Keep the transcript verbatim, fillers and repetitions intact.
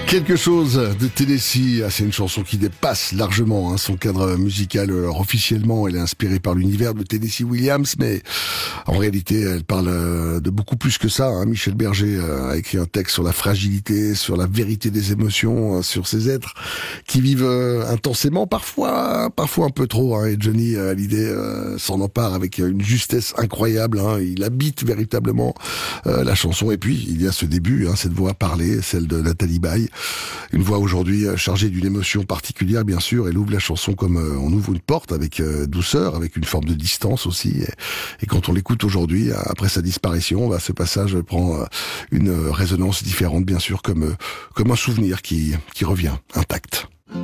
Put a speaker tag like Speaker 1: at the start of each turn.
Speaker 1: Quelque chose de Tennessee, ah, c'est une chanson qui dépasse largement hein, son cadre musical. Alors, officiellement, elle est inspirée par l'univers de Tennessee Williams, mais en réalité, elle parle de beaucoup plus que ça. Hein. Michel Berger a écrit un texte sur la fragilité, sur la vérité des émotions, sur ces êtres qui vivent intensément, parfois, parfois un peu trop. Hein. Et Johnny Hallyday euh, s'en empare avec une justesse incroyable. Hein. Il habite véritablement euh, la chanson. Et puis, il y a ce début, hein, cette voix parlée, celle de Nathalie Baye. Une voix aujourd'hui chargée d'une émotion particulière, bien sûr. Elle ouvre la chanson comme on ouvre une porte, avec douceur, avec une forme de distance aussi. Et quand on l'écoute aujourd'hui, après sa disparition, bah, ce passage prend une résonance différente, bien sûr, comme, comme un souvenir qui, qui revient intact.